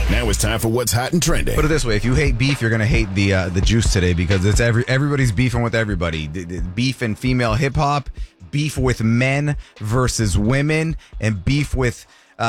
Now it's time for what's hot and trending. Put it this way: if you hate beef, you're gonna hate the juice today because it's everybody's beefing with everybody. Beef in female hip hop, beef with men versus women, and beef with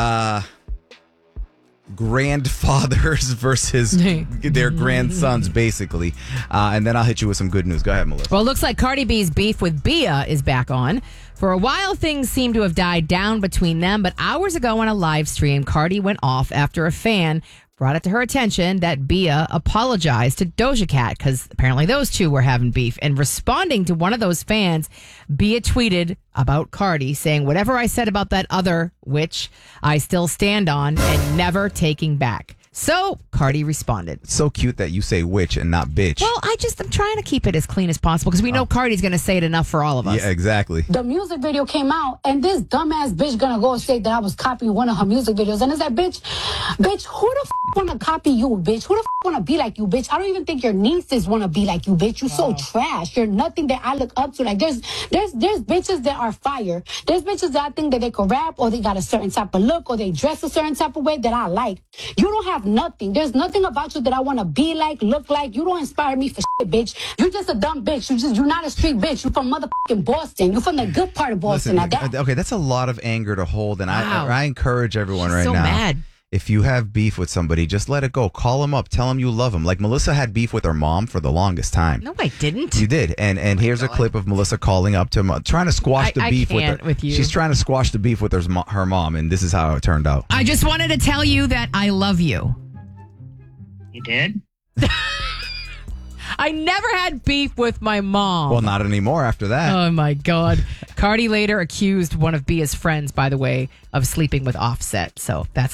grandfathers versus their grandsons, basically. And then I'll hit you with some good news. Go ahead, Melissa. Well, it looks like Cardi B's beef with Bia is back on. For a while, things seem to have died down between them, but hours ago on a live stream, Cardi went off after a fan brought it to her attention that Bia apologized to Doja Cat because apparently those two were having beef. And responding to one of those fans, Bia tweeted about Cardi saying, "Whatever I said about that other witch, I still stand on and never taking back." So Cardi responded. It's so cute that you say witch and not bitch. Well, I'm trying to keep it as clean as possible because we know Cardi's going to say it enough for all of us. Yeah, exactly. The music video came out, and this dumbass bitch gonna go and say that I was copying one of her music videos. And it's like, bitch, who the wanna copy you, bitch? Who the wanna be like you, bitch? I don't even think your nieces wanna be like you, bitch. You so trash. You're nothing that I look up to. Like, there's bitches that are fire. There's bitches that I think that they can rap, or they got a certain type of look, or they dress a certain type of way that I like. You don't have nothing. There's nothing about you that I wanna be like, look like. You don't inspire me for shit, bitch. You just a dumb bitch. You're not a street bitch. You from motherfucking Boston. You from the good part of Boston. Listen, okay, that's a lot of anger to hold, and Wow. I encourage everyone right so now. Mad. If you have beef with somebody, just let it go. Call them up. Tell them you love them. Like Melissa had beef with her mom for the longest time. No, I didn't. You did. And here's a clip of Melissa calling up to trying to squash the beef with her. you. She's trying to squash the beef with her mom, and this is how it turned out. I just wanted to tell you that I love you. You did? I never had beef with my mom. Well, not anymore after that. Oh, my God. Cardi later accused one of Bia's friends, by the way, of sleeping with Offset. So that's